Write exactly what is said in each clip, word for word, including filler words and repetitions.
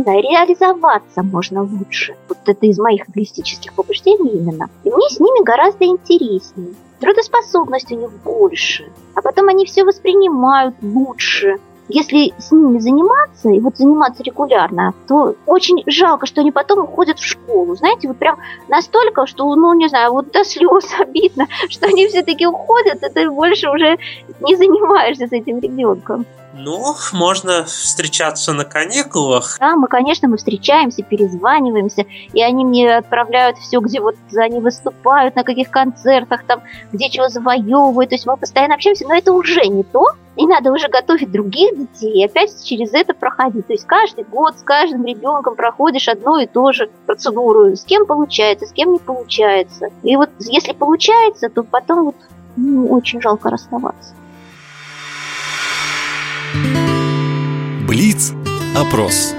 знаю, реализоваться можно лучше. Вот это из моих эгоистических побуждений именно. И мне с ними гораздо интереснее. Трудоспособность у них больше. А потом они все воспринимают лучше. Если с ними заниматься, и вот заниматься регулярно, то очень жалко, что они потом уходят в школу. Знаете, вот прям настолько, что, ну, не знаю, вот до слез обидно, что они все-таки уходят, и ты больше уже не занимаешься с этим ребенком. Ну, можно встречаться на каникулах. Да, мы, конечно, мы встречаемся, перезваниваемся, и они мне отправляют все, где вот они выступают, на каких концертах, там, где чего завоевывают. То есть мы постоянно общаемся, но это уже не то. И надо уже готовить других детей и опять через это проходить. То есть каждый год с каждым ребенком проходишь одну и ту же процедуру. С кем получается, с кем не получается. И вот если получается, то потом вот, ну, очень жалко расставаться. Блиц-опрос.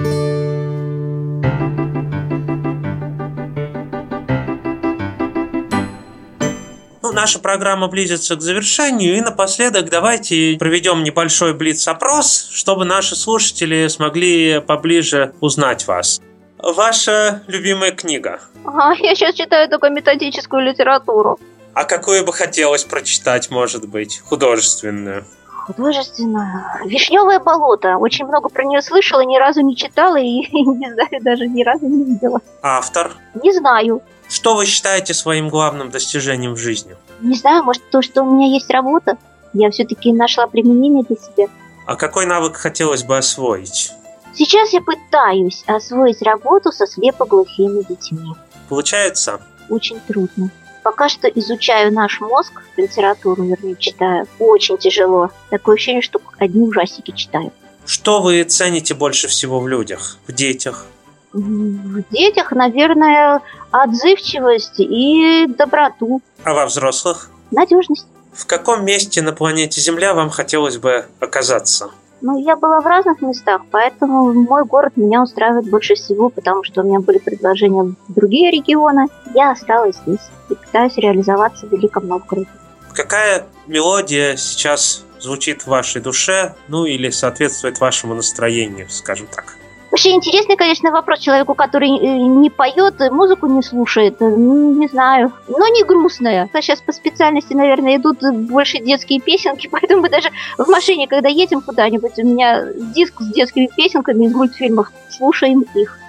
Ну, наша программа близится к завершению, и напоследок давайте проведем небольшой блиц-опрос, чтобы наши слушатели смогли поближе узнать вас. Ваша любимая книга? А, я сейчас читаю только методическую литературу. А какую бы хотелось прочитать, может быть, художественную? Художественную. «Вишневое болото». Очень много про нее слышала, ни разу не читала и, не знаю, даже ни разу не видела. Автор? Не знаю. Что вы считаете своим главным достижением в жизни? Не знаю, может, то, что у меня есть работа. Я все-таки нашла применение для себя. А какой навык хотелось бы освоить? Сейчас я пытаюсь освоить работу со слепоглухими детьми. Получается? Очень трудно. Пока что изучаю наш мозг, литературу, вернее, читаю. Очень тяжело. Такое ощущение, что одни ужастики читаю. Что вы цените больше всего в людях, в детях? В детях, наверное, отзывчивость и доброту. А во взрослых? Надежность. В каком месте на планете Земля вам хотелось бы оказаться? Ну, я была в разных местах, поэтому мой город меня устраивает больше всего, потому что у меня были предложения в другие регионы. Я осталась здесь и пытаюсь реализоваться в Великом Новгороде. Какая мелодия сейчас звучит в вашей душе, ну или соответствует вашему настроению, скажем так? Вообще интересный, конечно, вопрос человеку, который не поет, музыку не слушает, не знаю, но не грустная. Сейчас по специальности, наверное, идут больше детские песенки, поэтому мы даже в машине, когда едем куда-нибудь, у меня диск с детскими песенками из мультфильмов, слушаем их.